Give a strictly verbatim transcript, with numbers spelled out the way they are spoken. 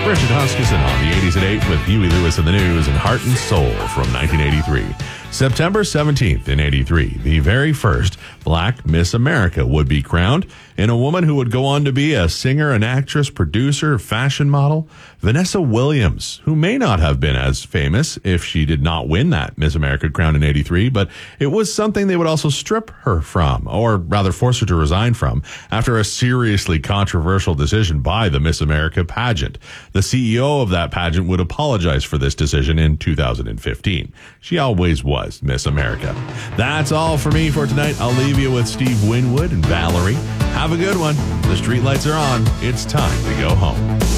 Richard Huskisson on the eighties at eight with Huey Lewis in the News and Heart and Soul from nineteen eighty-three. September seventeenth in eighty-three, the very first Black Miss America would be crowned, and a woman who would go on to be a singer, an actress, producer, fashion model, Vanessa Williams, who may not have been as famous if she did not win that Miss America crown in eighty-three, but it was something they would also strip her from, or rather force her to resign from, after a seriously controversial decision by the Miss America pageant. The C E O of that pageant would apologize for this decision in two thousand fifteen. She always was Miss America. That's all for me for tonight. I'll leave you with Steve Winwood and Valerie. Have a good one. The streetlights are on. It's time to go home.